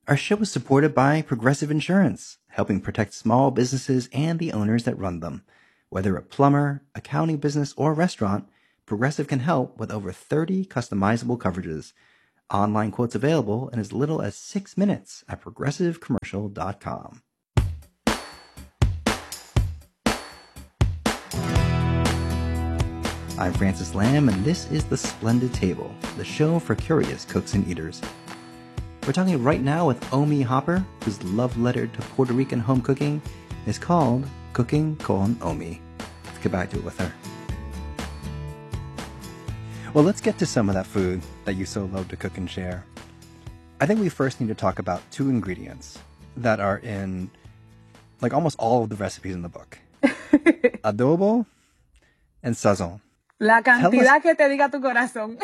Our show is supported by Progressive Insurance, helping protect small businesses and the owners that run them. Whether a plumber, accounting business, or restaurant, Progressive can help with over 30 customizable coverages. Online quotes available in as little as 6 minutes at progressivecommercial.com. I'm Francis Lamb, and this is The Splendid Table, the show for curious cooks and eaters. We're talking right now with Omi Hopper, whose love letter to Puerto Rican home cooking is called Cooking con Omi. Let's get back to it with her. Well, let's get to some of that food that you so love to cook and share. I think we first need to talk about two ingredients that are in like almost all of the recipes in the book. Adobo and sazon. La cantidad que te diga tu corazón.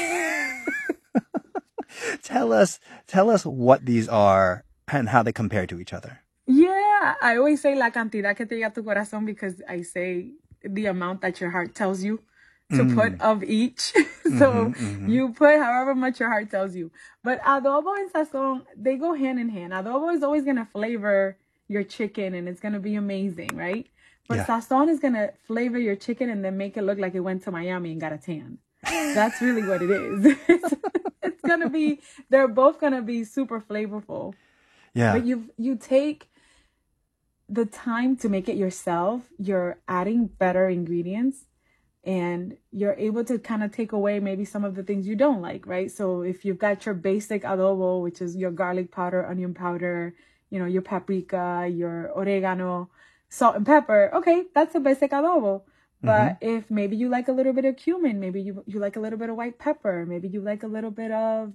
Tell us what these are and how they compare to each other. Yeah, I always say la cantidad que te diga tu corazón because I say the amount that your heart tells you to put of each. So you put however much your heart tells you. But adobo and sazon, they go hand in hand. Adobo is always going to flavor your chicken and it's going to be amazing, right? But sazon is going to flavor your chicken and then make it look like it went to Miami and got a tan. That's really what it is. It's going to be, they're both going to be super flavorful. Yeah. But you take the time to make it yourself. You're adding better ingredients and you're able to kind of take away maybe some of the things you don't like, right? So if you've got your basic adobo, which is your garlic powder, onion powder, your paprika, your oregano, salt and pepper, okay, that's a basic adobo. But if maybe you like a little bit of cumin, maybe you like a little bit of white pepper, maybe you like a little bit of,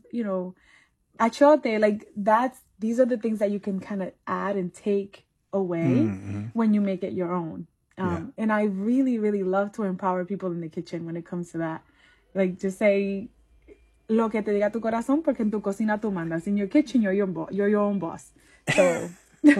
achote, like these are the things that you can kind of add and take away when you make it your own. And I really, really love to empower people in the kitchen when it comes to that. Like just say, lo que te diga tu corazón, porque en tu cocina tú mandas. In your kitchen, you're your own boss. So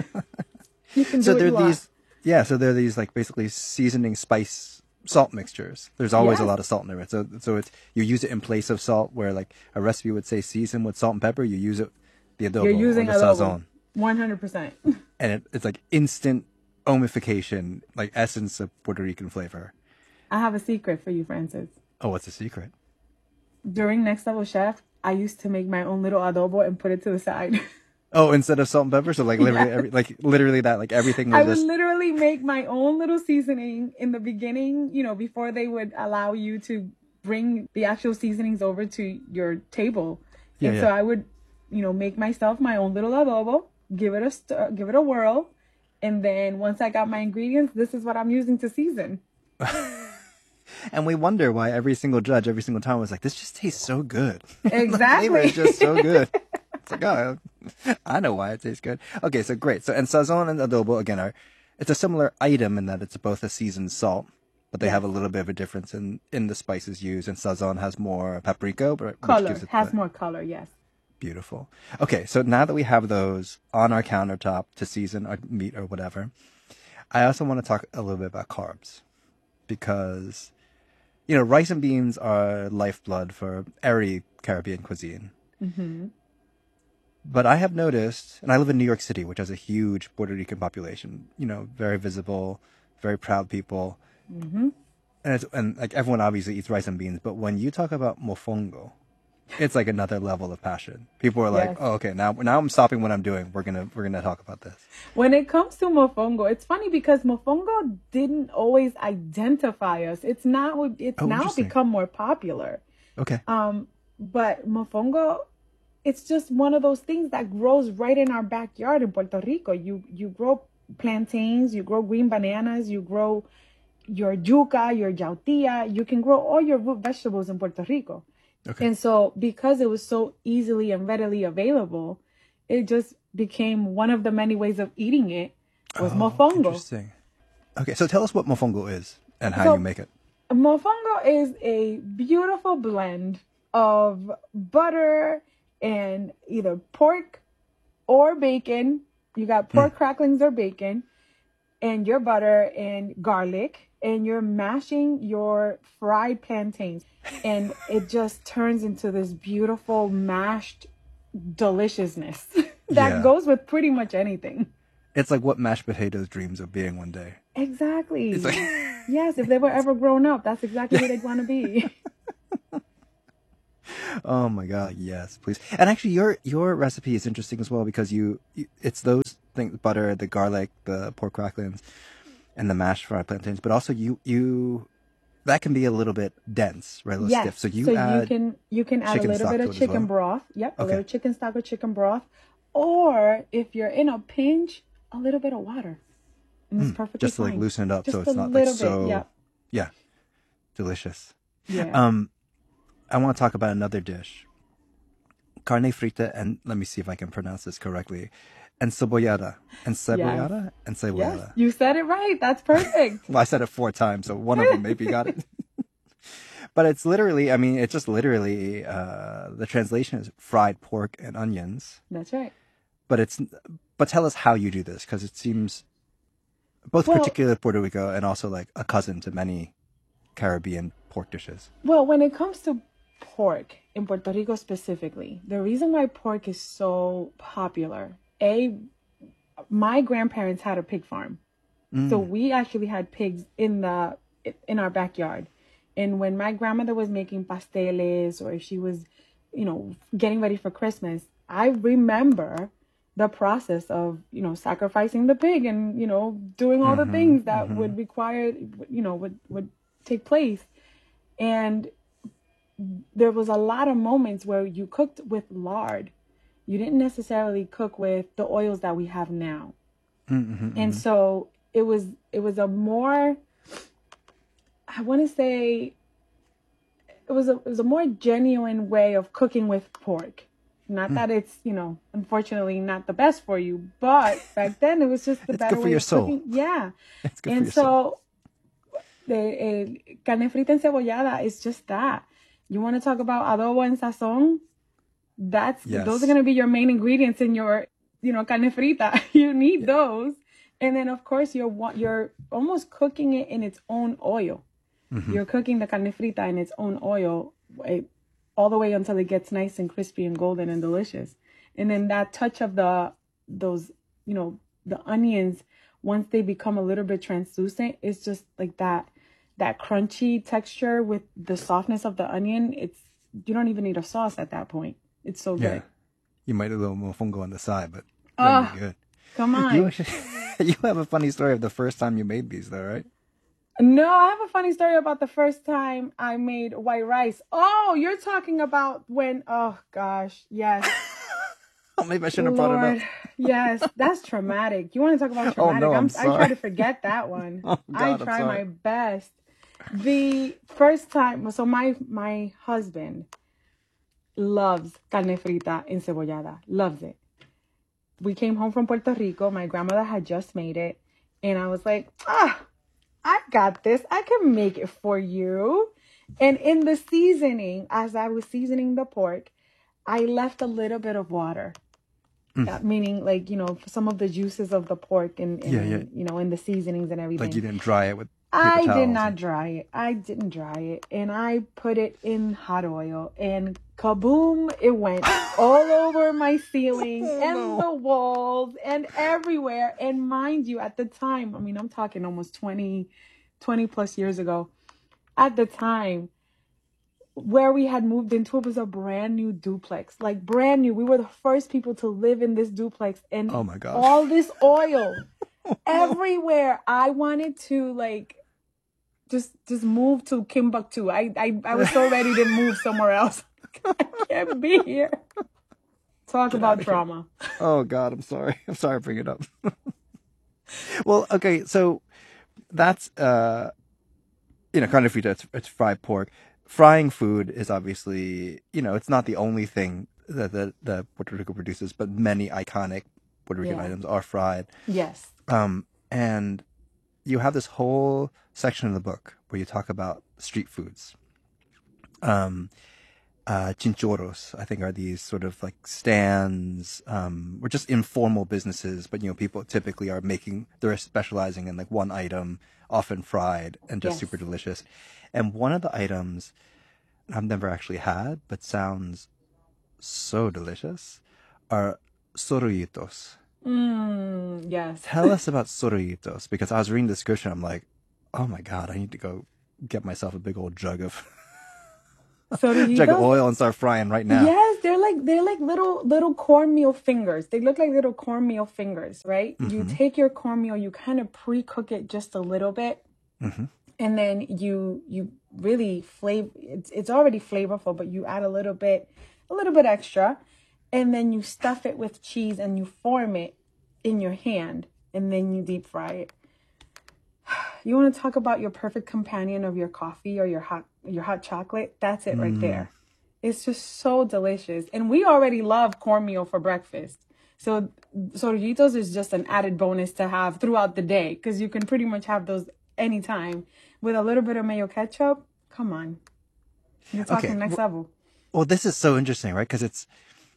you can do what you want. So there are these like basically seasoning spice salt mixtures. There's always a lot of salt in it. So it's you use it in place of salt, where like a recipe would say season with salt and pepper. You use it the adobo. You're using or the adobo. sazon. 100%. And it's like instant omification, like essence of Puerto Rican flavor. I have a secret for you, Francis. Oh, what's the secret? During Next Level Chef, I used to make my own little adobo and put it to the side. Oh, instead of salt and pepper? So like literally that, like everything was I would literally make my own little seasoning in the beginning, before they would allow you to bring the actual seasonings over to your table. So I would, make myself my own little adobo, give it a whirl. And then once I got my ingredients, this is what I'm using to season. And we wonder why every single judge, every single time was like, this just tastes so good. Exactly. The flavor is just so good. It's like, oh, I know why it tastes good. Okay, so great. So, and sazon and adobo, again, it's a similar item in that it's both a seasoned salt, but they have a little bit of a difference in the spices used. And sazon has more paprika. More color, yes. Beautiful. Okay, so now that we have those on our countertop to season our meat or whatever, I also want to talk a little bit about carbs. Because, rice and beans are lifeblood for every Caribbean cuisine. But I have noticed, and I live in New York City, which has a huge Puerto Rican population, very visible, very proud people. And like everyone obviously eats rice and beans, but when you talk about mofongo, it's like another level of passion. People are like, oh, okay, now I'm stopping what I'm doing. We're gonna talk about this. When it comes to mofongo, it's funny because mofongo didn't always identify us. It's now become more popular. Okay. But mofongo, it's just one of those things that grows right in our backyard in Puerto Rico. You grow plantains, you grow green bananas, you grow your yuca, your yautía. You can grow all your root vegetables in Puerto Rico. Okay. And so because it was so easily and readily available, it just became one of the many ways of eating it was mofongo. Interesting. Okay, so tell us what mofongo is and how you make it. Mofongo is a beautiful blend of butter and either pork or bacon. You got pork cracklings or bacon and your butter and garlic, and you're mashing your fried plantains. And it just turns into this beautiful mashed deliciousness. that Yeah. goes with pretty much anything. It's like what mashed potatoes dreams of being one day. Exactly. It's like, Yes, if they were ever grown up, that's exactly who they'd want to be. oh my God, yes, please. And actually, your recipe is interesting as well because it's those things: butter, the garlic, the pork cracklings, and the mashed fried plantains. But also, you that can be a little bit dense, right? A little stiff. Yes. So So you add you can add a chicken little stock bit to of it as chicken well. broth. Yep, a Okay. little chicken stock or chicken broth. Or if you're in a pinch, a little bit of water. And it's perfectly Just to like fine. loosen it up, so Just a it's not like little bit. so. Yep. Yeah, delicious. Yeah. I want to talk about another dish. Carne frita, and let me see if I can pronounce this correctly. Encebollada. Yes. Encebollada? Yes. Encebollada. You said it right. That's perfect. Well, I said it 4 times, so one of them maybe got it. But it's literally, I mean, it's just literally, the translation is fried pork and onions. That's right. But tell us how you do this, because it seems both Well, particular to Puerto Rico and also like a cousin to many Caribbean pork dishes. well, when it comes to pork in Puerto Rico specifically, the reason why pork is so popular, my grandparents had a pig farm. So we actually had pigs in our backyard. And when my grandmother was making pasteles or if she was, getting ready for Christmas, I remember the process of, sacrificing the pig and, doing all the things that would require, would take place. And there was a lot of moments where you cooked with lard. You didn't necessarily cook with the oils that we have now. And so it was a more, I want to say, it was a more genuine way of cooking with pork. Not that it's, unfortunately not the best for you, but back then it was just the It's better good for way your of soul. cooking. Yeah. It's good for And your soul. so the carne frita encebollada is just that. You want to talk about adobo and sazon? Those are Yes. going to be your main ingredients in your, carne frita. You need those. And then of course you're almost cooking it in its own oil. You're cooking the carne frita in its own oil all the way until it gets nice and crispy and golden and delicious. And then that touch of those, the onions, once they become a little bit translucent, it's just like that crunchy texture with the softness of the onion. You don't even need a sauce at that point. It's so Yeah. good. You might have a little mofongo on the side, but Oh, that'd be good. come on. You have a funny story of the first time you made these, though, right? No, I have a funny story about the first time I made white rice. Oh, you're talking about oh gosh, yes. Oh, maybe I shouldn't have brought it Lord, up. yes, that's traumatic. You want to talk about Oh, traumatic? no, I'm I try sorry. to forget that one. Oh, I God, I'm try sorry. my best. The first time, so my husband loves carne frita encebollada, loves it. We came home from Puerto Rico. My grandmother had just made it, and I was like, I got this. I can make it for you. And in the seasoning, as I was seasoning the pork, I left a little bit of water. Meaning, like, some of the juices of the pork and Yeah. in the seasonings and everything. Like you didn't dry it with paper I towels. did not dry it. I didn't dry it. And I put it in hot oil. And kaboom, it went all over my ceiling and the walls and everywhere. And mind you, at the time, I mean, I'm talking almost 20 plus years ago. At the time, where we had moved into, it was a brand new duplex. Like brand new. We were the first people to live in this duplex. And Oh, my gosh. all this oil everywhere. I wanted to just move to Timbuktu. I was so ready to move somewhere else. I can't be here. Talk about trauma. Oh, God, I'm sorry. I'm sorry to bring it up. Well, okay, so that's, carne frita, it's fried pork. Frying food is obviously, it's not the only thing that Puerto Rico produces, but many iconic Puerto Rican items are fried. Yes. And you have this whole section of the book where you talk about street foods. Chinchorros, I think, are these sort of like stands, or just informal businesses, but people typically they're specializing in like one item, often fried and just super delicious. And one of the items I've never actually had, but sounds so delicious, are sorritos. Yes. Tell us about sorritos, because I was reading the description. I'm like, oh my God, I need to go get myself a big old jug of Sorritos? oil and start frying right now. Yes, they're like little cornmeal fingers. They look like little cornmeal fingers, right? You take your cornmeal, you kind of pre-cook it just a little bit, and then you really flavor. It's already flavorful, but you add a little bit extra, and then you stuff it with cheese and you form it in your hand, and then you deep fry it. You want to talk about your perfect companion of your coffee or your hot chocolate? That's it right there. It's just so delicious. And we already love cornmeal for breakfast. So Sorritos is just an added bonus to have throughout the day, because you can pretty much have those anytime. With a little bit of mayo ketchup, come on. You're talking next level. Well, this is so interesting, right? Because it's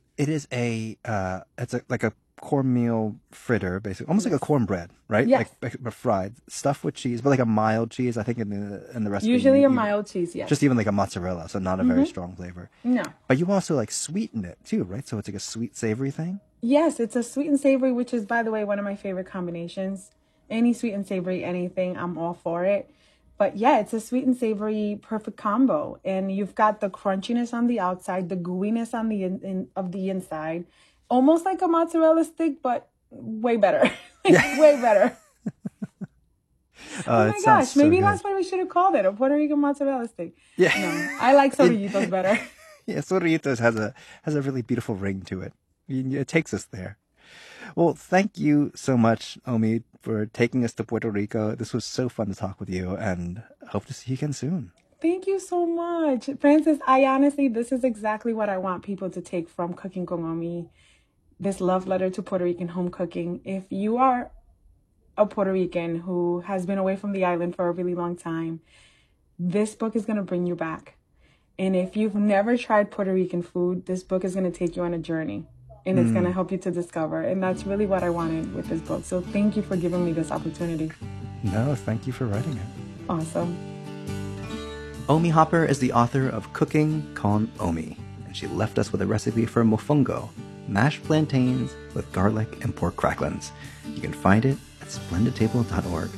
like a cornmeal fritter, basically, almost like a cornbread, right? Yes. Like fried, stuffed with cheese, but like a mild cheese. I think in the recipe, usually a mild cheese, yes. Just even like a mozzarella, so not a very strong flavor. No. But you also like sweeten it too, right? So it's like a sweet savory thing. Yes, it's a sweet and savory, which is, by the way, one of my favorite combinations. Any sweet and savory, anything, I'm all for it. But yeah, it's a sweet and savory perfect combo. And you've got the crunchiness on the outside, the gooiness on the inside. Almost like a mozzarella stick, but way better. Way better. Oh my gosh, maybe that's what we should have called it, a Puerto Rican mozzarella stick. Yeah. No, I like Sorritos better. Yeah, Sorritos has a really beautiful ring to it. It takes us there. Well, thank you so much, Omi, for taking us to Puerto Rico. This was so fun to talk with you, and hope to see you again soon. Thank you so much. Francis, this is exactly what I want people to take from Cooking con Omi, this love letter to Puerto Rican home cooking. If you are a Puerto Rican who has been away from the island for a really long time, this book is going to bring you back. And if you've never tried Puerto Rican food, this book is going to take you on a journey. And it's going to help you to discover. And that's really what I wanted with this book. So thank you for giving me this opportunity. No, thank you for writing it. Awesome. Omi Hopper is the author of Cooking con Omi, and she left us with a recipe for mofongo, mashed plantains with garlic and pork cracklings. You can find it at splendidtable.org.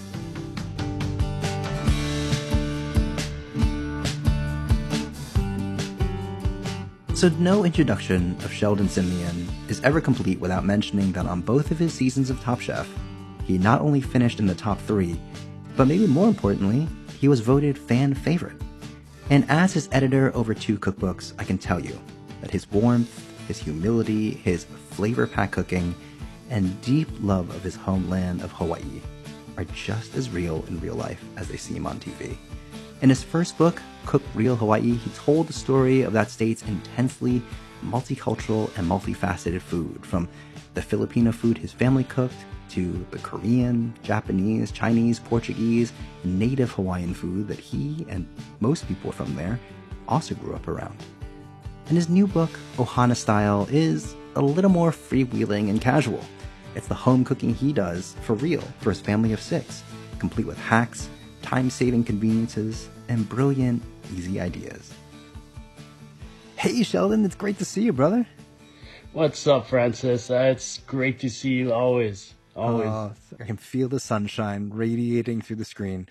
So no introduction of Sheldon Simeon is ever complete without mentioning that on both of his seasons of Top Chef, he not only finished in the top 3, but maybe more importantly, he was voted fan favorite. And as his editor over 2 cookbooks, I can tell you that his warmth, his humility, his flavor-packed cooking, and deep love of his homeland of Hawaii are just as real in real life as they seem on TV. In his first book, Cook Real Hawaii, he told the story of that state's intensely multicultural and multifaceted food, from the Filipino food his family cooked to the Korean, Japanese, Chinese, Portuguese, native Hawaiian food that he and most people from there also grew up around. And his new book, Ohana Style, is a little more freewheeling and casual. It's the home cooking he does for real for his family of 6, complete with hacks, time-saving conveniences, and brilliant, easy ideas. Hey, Sheldon, it's great to see you, brother. What's up, Francis? It's great to see you always. Always. I can feel the sunshine radiating through the screen.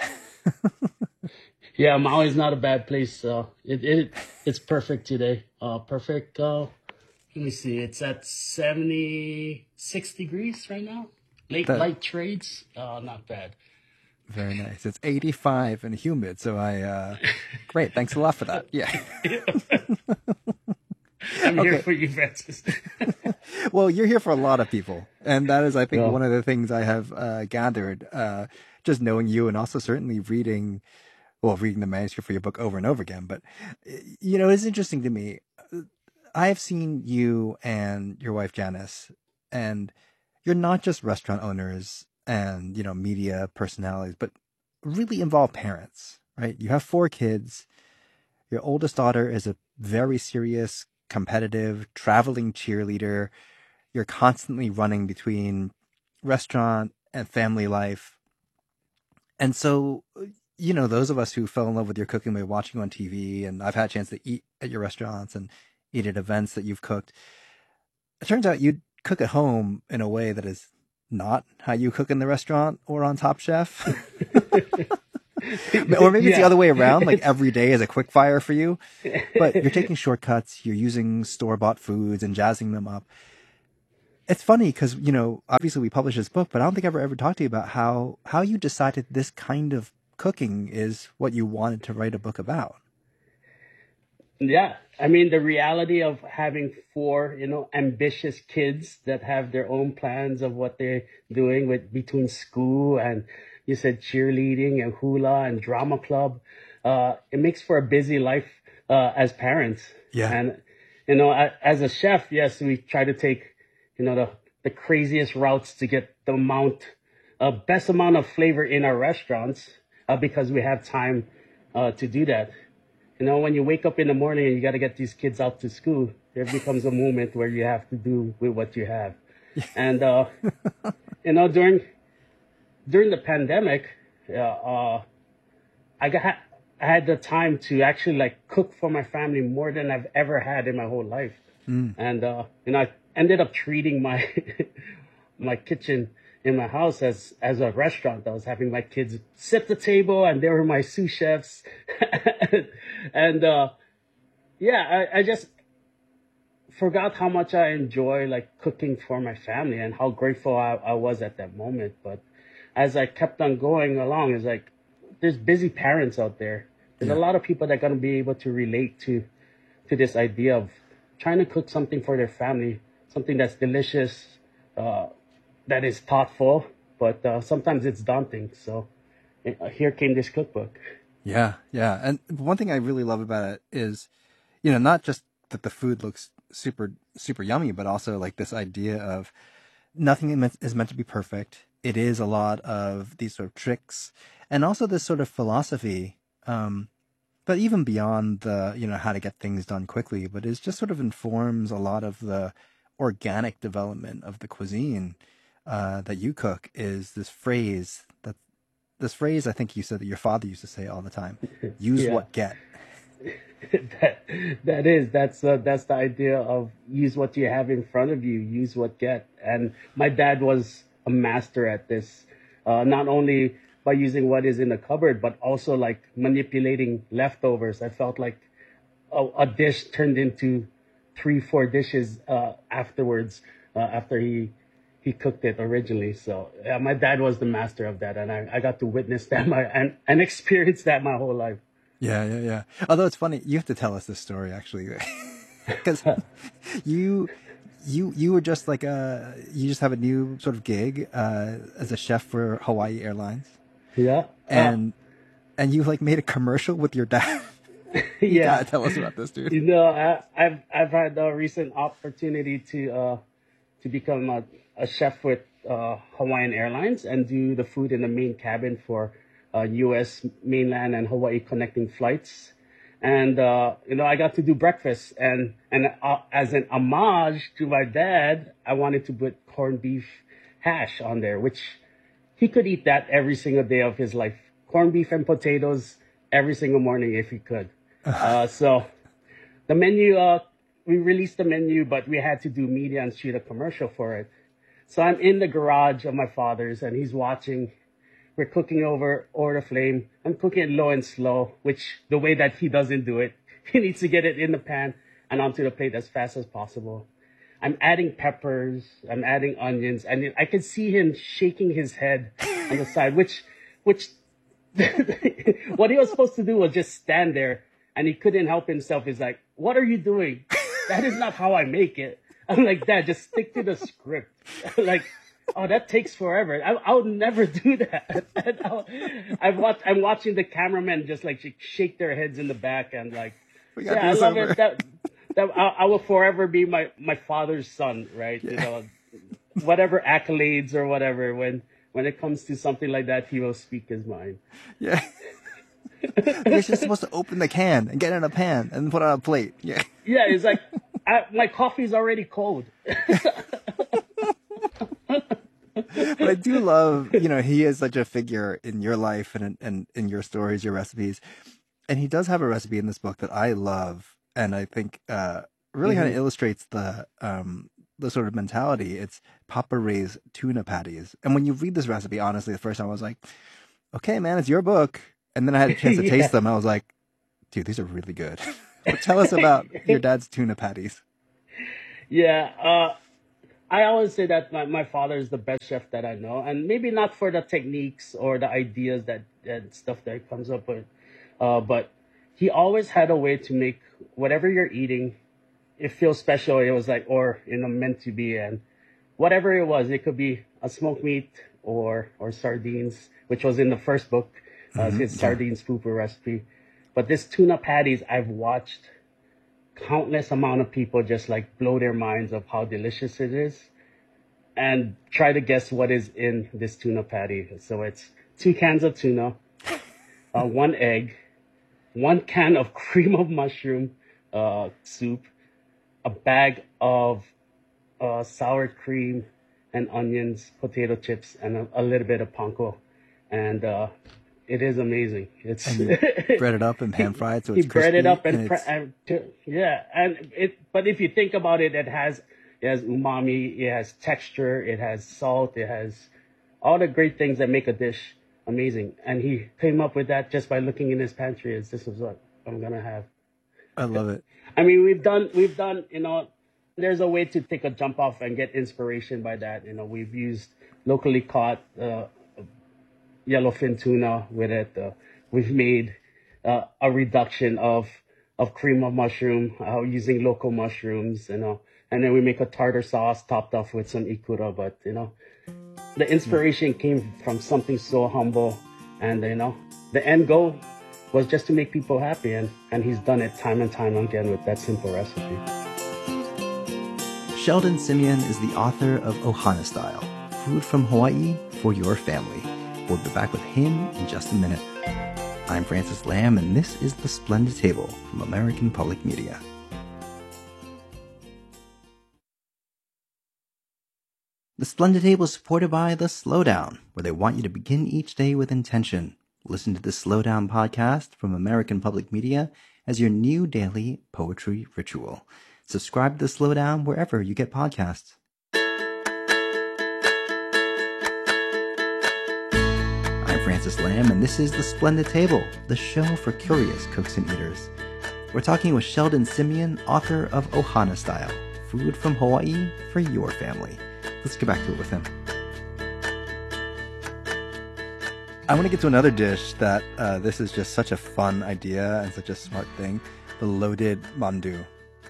Yeah, Maui's not a bad place. It's perfect today. Perfect. Let me see. It's at 76 degrees right now. Light trades. Not bad. Very nice. It's 85 and humid, so great. Thanks a lot for that. Yeah. I'm here for you, Francis. Well, you're here for a lot of people. And that is, I think, one of the things I have gathered, just knowing you, and also certainly reading the manuscript for your book over and over again. But, it's interesting to me. I have seen you and your wife, Janice, and you're not just restaurant owners and, media personalities, but really involved parents, right? You have 4 kids. Your oldest daughter is a very serious, competitive, traveling cheerleader. You're constantly running between restaurant and family life. And so, those of us who fell in love with your cooking by watching you on TV, and I've had a chance to eat at your restaurants and eat at events that you've cooked, it turns out you cook at home in a way that is not how you cook in the restaurant or on Top Chef. Or maybe it's the other way around, like every day is a quick fire for you, but you're taking shortcuts, you're using store-bought foods and jazzing them up. It's funny because, you know, obviously we published this book, but I don't think I've ever talked to you about how you decided this kind of cooking is what you wanted to write a book about. Yeah. I mean, the reality of having four, you know, ambitious kids that have their own plans of what they're doing with between school and, you said, cheerleading and hula and drama club. It makes for a busy life as parents. Yeah. And, you know, as a chef, yes, we try to take, you know, the craziest routes to get the best amount of flavor in our restaurants because we have time to do that. You know, when you wake up in the morning and you got to get these kids out to school, there becomes a moment where you have to do with what you have. And, you know, during the pandemic, I had the time to actually like cook for my family more than I've ever had in my whole life. And, you know, I ended up treating my, my kitchen in my house as a restaurant. I was having my kids sit at the table and they were my sous chefs. And, yeah, I just forgot how much I enjoy like cooking for my family and how grateful I was at that moment. But as I kept on going along, it's like, there's busy parents out there. There's a lot of people that are going to be able to relate to this idea of trying to cook something for their family, something that's delicious, that is thoughtful, but sometimes it's daunting. So here came this cookbook. Yeah, yeah. And one thing I really love about it is, you know, not just that the food looks super, super yummy, but also like this idea of nothing is meant to be perfect. It is a lot of these sort of tricks and also this sort of philosophy, but even beyond the, you know, how to get things done quickly, but it just sort of informs a lot of the organic development of the cuisine that you cook. Is this phrase I think you said that your father used to say all the time, use what get. That's the idea of use what you have in front of you, use what get. And my dad was a master at this, not only by using what is in the cupboard, but also like manipulating leftovers. I felt like a dish turned into 3-4 dishes afterwards, after he cooked it originally. So yeah, my dad was the master of that, and I got to witness that and experience that my whole life. Yeah. Although it's funny, you have to tell us this story actually, because you were just like you just have a new sort of gig as a chef for Hawaii Airlines. Yeah. And you like made a commercial with your dad. You gotta tell us about this, dude. You know, I've had a recent opportunity to become a chef with Hawaiian Airlines and do the food in the main cabin for U.S. mainland and Hawaii connecting flights. And, you know, I got to do breakfast and as an homage to my dad, I wanted to put corned beef hash on there, which he could eat that every single day of his life. Corned beef and potatoes every single morning if he could. So the menu, we released the menu, but we had to do media and shoot a commercial for it. So I'm in the garage of my father's and he's watching. We're cooking over the flame. I'm cooking it low and slow, which the way that he doesn't do it, he needs to get it in the pan and onto the plate as fast as possible. I'm adding peppers, I'm adding onions, and I could see him shaking his head on the side, which what he was supposed to do was just stand there, and he couldn't help himself. He's like, "What are you doing? That is not how I make it." I'm like, "Dad, just stick to the script." Like, oh, that takes forever. I would never do that. I'm watching the cameramen just like shake their heads in the back and like, yeah, I love it. That I will forever be my father's son, right? Yeah. You know, whatever accolades or whatever. When it comes to something like that, he will speak his mind. Yeah. You're just supposed to open the can and get in a pan and put it on a plate. Yeah. Yeah, it's like my coffee's already cold. But I do love, you know, he is such a figure in your life and in your stories, your recipes. And he does have a recipe in this book that I love. And I think really kind of illustrates the the sort of mentality. It's Papa Ray's tuna patties. And when you read this recipe, honestly, the first time I was like, okay, man, it's your book. And then I had a chance to taste them. I was like, dude, these are really good. But tell us about your dad's tuna patties. Yeah, I always say that my father is the best chef that I know, and maybe not for the techniques or the ideas that and stuff that he comes up with, but he always had a way to make whatever you're eating, it feels special. It was like, or meant to be, and whatever it was, it could be a smoked meat or sardines, which was in the first book, his sardines pooper recipe. But this tuna patties, I've watched countless amount of people just like blow their minds of how delicious it is and try to guess what is in this tuna patty. So it's 2 cans of tuna, 1 egg, 1 can of cream of mushroom soup, a bag of sour cream and onions, potato chips, and a little bit of panko. And it is amazing. It's bread it up and pan fried, so he it's crispy. Bread it up and yeah, and but if you think about it, it has umami, it has texture, it has salt, it has all the great things that make a dish amazing. And he came up with that just by looking in his pantry. This is what I'm gonna have. I love it. I mean, we've done. There's a way to take a jump off and get inspiration by that. We've used locally caught yellowfin tuna with it. We've made a reduction of cream of mushroom using local mushrooms, and then we make a tartar sauce topped off with some ikura. But the inspiration came from something so humble, and the end goal was just to make people happy, and he's done it time and time again with that simple recipe. Sheldon Simeon is the author of Ohana Style, Food from Hawaii for Your Family. We'll be back with him in just a minute. I'm Francis Lamb, and this is The Splendid Table from American Public Media. The Splendid Table is supported by The Slowdown, where they want you to begin each day with intention. Listen to the Slowdown podcast from American Public Media as your new daily poetry ritual. Subscribe to The Slowdown wherever you get podcasts. Francis Lamb, and this is The Splendid Table, the show for curious cooks and eaters. We're talking with Sheldon Simeon, author of Ohana Style, Food from Hawaii for Your Family. Let's get back to it with him. I want to get to another dish that this is just such a fun idea and such a smart thing, the loaded mandu.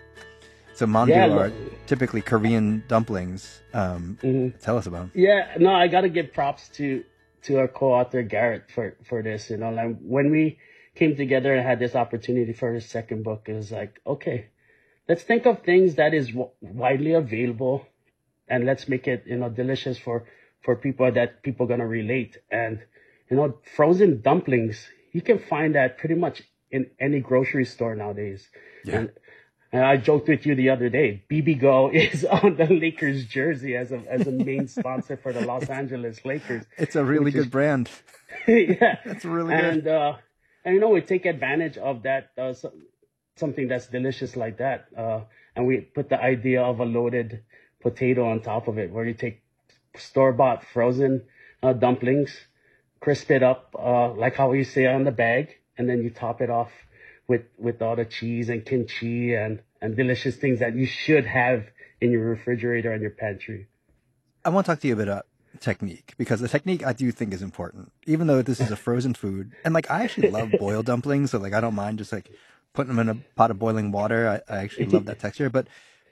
So mandu are typically Korean dumplings. Tell us about them. Yeah, no, I got to give props to our co-author Garrett for this. Like when we came together and had this opportunity for his second book, it was like, okay, let's think of things that is widely available, and let's make it delicious for people that people gonna relate. And frozen dumplings, you can find that pretty much in any grocery store nowadays. Yeah. And I joked with you the other day, Bibigo is on the Lakers jersey as a main sponsor for the Los Angeles Lakers. It's a really good brand. Yeah. It's really good. And we take advantage of that, something that's delicious like that. And we put the idea of a loaded potato on top of it, where you take store-bought frozen dumplings, crisp it up, like how you say on the bag, and then you top it off with all the cheese and kimchi and delicious things that you should have in your refrigerator and your pantry. I want to talk to you about technique, because the technique I do think is important, even though this is a frozen food. And I actually love boiled dumplings, so I don't mind just putting them in a pot of boiling water. I actually love that texture. But,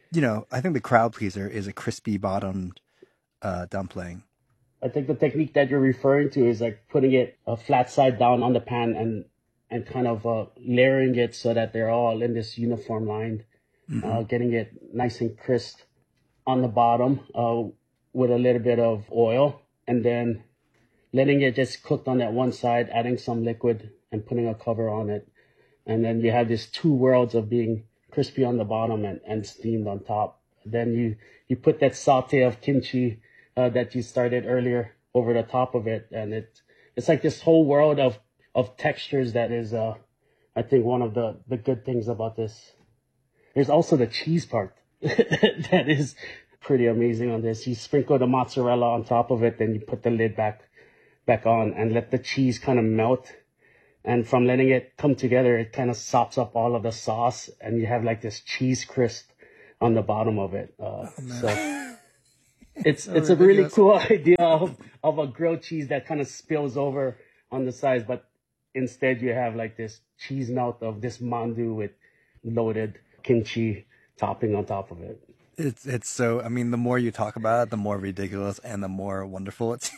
I think the crowd pleaser is a crispy bottomed dumpling. I think the technique that you're referring to is putting it flat side down on the pan and kind of layering it so that they're all in this uniform line, getting it nice and crisp on the bottom with a little bit of oil, and then letting it just cook on that one side, adding some liquid and putting a cover on it. And then you have these two worlds of being crispy on the bottom and steamed on top. Then you put that saute of kimchi that you started earlier over the top of it, and it's like this whole world of textures that is, I think, one of the good things about this. There's also the cheese part that is pretty amazing on this. You sprinkle the mozzarella on top of it, then you put the lid back on and let the cheese kind of melt. And from letting it come together, it kind of sops up all of the sauce, and you have like this cheese crisp on the bottom of it. So it's a really cool idea of a grilled cheese that kind of spills over on the sides, but instead you have like this cheese melt of this mandu with loaded kimchi topping on top of it. It's so, I mean, the more you talk about it, the more ridiculous and the more wonderful it's.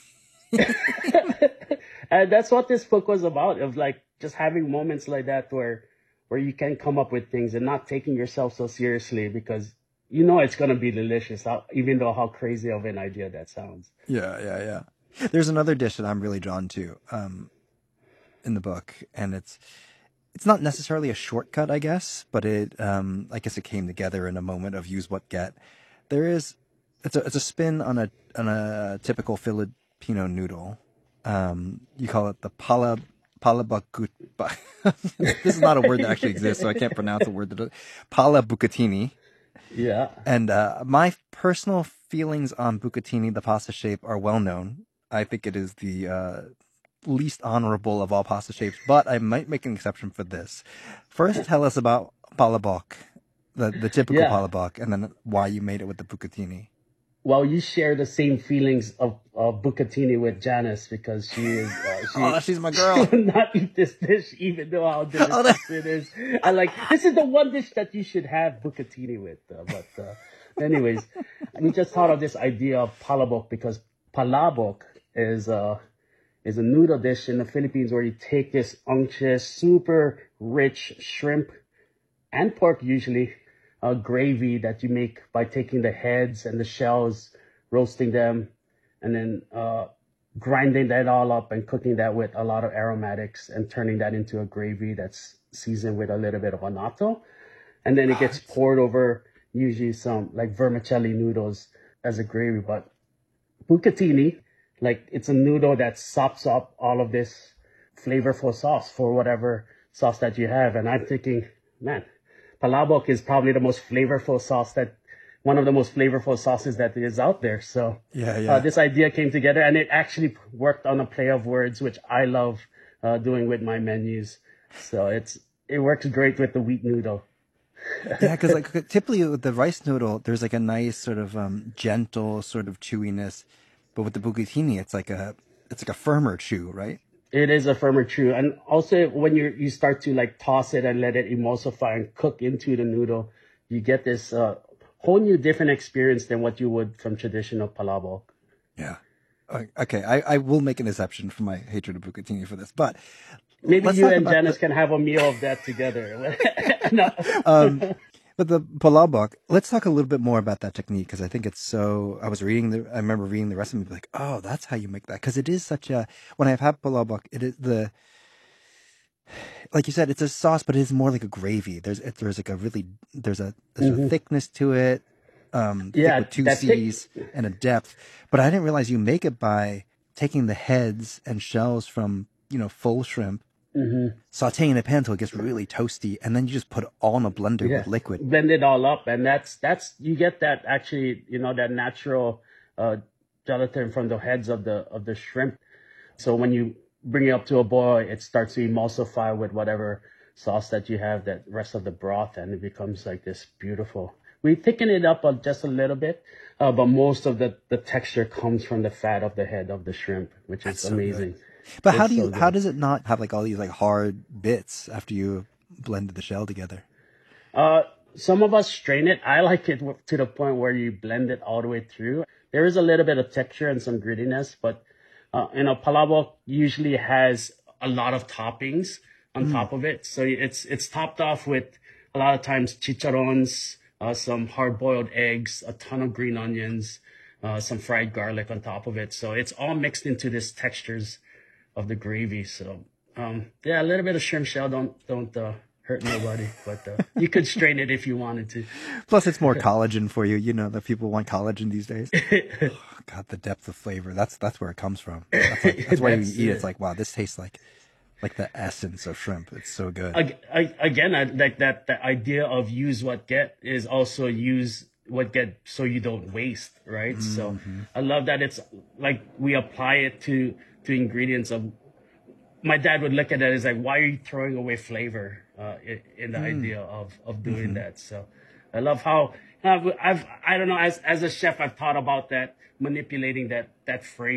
And that's what this book was about, of like just having moments like that where you can come up with things and not taking yourself so seriously, because you know it's going to be delicious, even though how crazy of an idea that sounds. Yeah. There's another dish that I'm really drawn to in the book, and it's not necessarily a shortcut, I guess, but I guess it came together in a moment of use what get. It's a spin on a typical Filipino noodle. You call it the palabakut. This is not a word that actually exists, so I can't pronounce the word. Pala bucatini. Yeah. And my personal feelings on bucatini, the pasta shape, are well known. I think it is the least honorable of all pasta shapes, but I might make an exception for this. First, tell us about palabok, the typical palabok, and then why you made it with the bucatini. Well, you share the same feelings of bucatini with Janice, because she's my girl. She will not eat this dish, even though how delicious it is. I like, this is the one dish that you should have bucatini with. Anyways, we just thought of this idea of palabok because palabok is a noodle dish in the Philippines where you take this unctuous, super rich shrimp and pork usually, gravy that you make by taking the heads and the shells, roasting them, and then grinding that all up and cooking that with a lot of aromatics and turning that into a gravy that's seasoned with a little bit of annatto. And then it gets poured over usually some like vermicelli noodles as a gravy. But bucatini, like, it's a noodle that sops up all of this flavorful sauce for whatever sauce that you have. And I'm thinking, man, palabok is probably one of the most flavorful sauces that is out there. So this idea came together, and it actually worked on a play of words, which I love doing with my menus. So it works great with the wheat noodle. Yeah, because like typically with the rice noodle, there's like a nice sort of gentle sort of chewiness, but with the bucatini, it's like a firmer chew, right? It is a firmer chew. And also when you start to like toss it and let it emulsify and cook into the noodle, you get this whole new different experience than what you would from traditional palabok. Yeah. Okay. I will make an exception for my hatred of bucatini for this, but maybe you and Janice can have a meal of that together. No. But the palabok, let's talk a little bit more about that technique, because I think it's so. I remember reading the recipe, like, oh, that's how you make that, because it is such a. When I've had palabok, it is like you said, it's a sauce, but it is more like a gravy. There's a thickness to it, thick with two C's and a depth. But I didn't realize you make it by taking the heads and shells from full shrimp. Mm-hmm. Sauteing in a pan until it gets really toasty, and then you just put it all in a blender with liquid. Blend it all up, and that's you get that actually, that natural gelatin from the heads of the shrimp. So when you bring it up to a boil, it starts to emulsify with whatever sauce that you have, that rest of the broth, and it becomes like this beautiful. We thicken it up just a little bit, but most of the texture comes from the fat of the head of the shrimp, which is amazing. Good. But how does it not have like all these like hard bits after you blended the shell together? Some of us strain it. I like it to the point where you blend it all the way through. There is a little bit of texture and some grittiness, but palabok usually has a lot of toppings on top of it. So it's topped off with a lot of times chicharrones, some hard-boiled eggs, a ton of green onions, some fried garlic on top of it. So it's all mixed into this textures of the gravy. So a little bit of shrimp shell don't hurt nobody, but you could strain it if you wanted to. Plus it's more collagen for you. That people want collagen these days. Oh, God, the depth of flavor. That's where it comes from. That's why you eat it. It's like, wow, this tastes like the essence of shrimp. It's so good. Again, I like that. The idea of use what get is also use so you don't waste, right? So I love that it's like we apply it to ingredients of. My dad would look at that as like, why are you throwing away flavor in the idea of doing that? So I love how I don't know, as a chef, I've thought about that, manipulating that phrase.